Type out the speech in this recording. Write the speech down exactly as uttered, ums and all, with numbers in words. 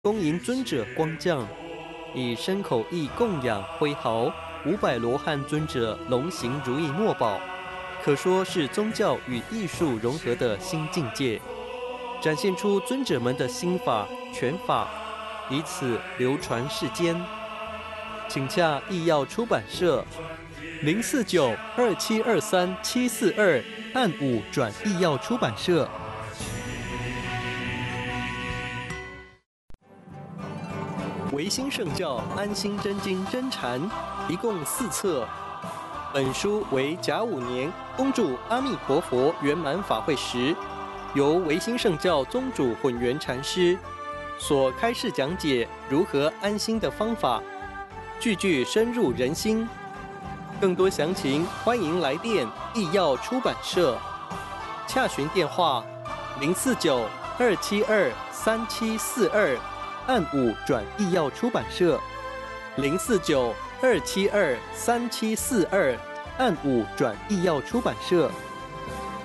恭迎尊者光降，以身口意供养挥毫五百罗汉尊者龙行如意墨宝，可说是宗教与艺术融合的新境界，展现出尊者们的心法拳法，以此流传世间。请洽艺耀出版社零四九二七二三七四二，按五转艺耀出版社。维新圣教安心真经真禅，一共四册。本书为甲午年恭祝阿弥陀佛圆满法会时，由维新圣教宗主混元禅师所开示讲解如何安心的方法，句句深入人心。更多详情，欢迎来电艺耀出版社，洽询电话零四九二七二三七四二。按五转艺耀出版社零四九二七二三七四二，按五转艺耀出版社。